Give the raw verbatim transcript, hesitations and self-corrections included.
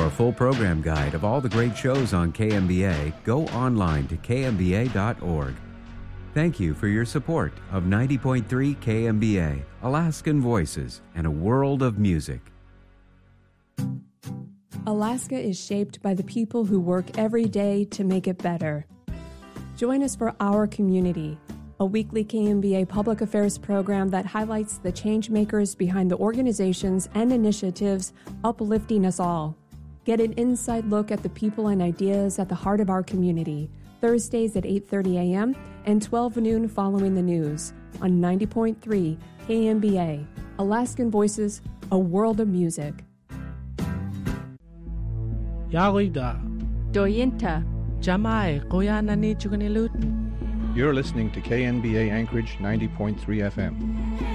For a full program guide of all the great shows on K M B A, go online to K M B A dot org. Thank you for your support of ninety point three K M B A, Alaskan Voices, and a world of music. Alaska is shaped by the people who work every day to make it better. Join us for Our Community, a weekly K M B A public affairs program that highlights the change makers behind the organizations and initiatives uplifting us all. Get an inside look at the people and ideas at the heart of our community, Thursdays at eight thirty a.m. and twelve noon following the news on ninety point three K M B A, Alaskan Voices, a world of music. Yarida. Doyinta. Jamai, Koyanani Chukanilut. You're listening to K N B A Anchorage ninety point three F M.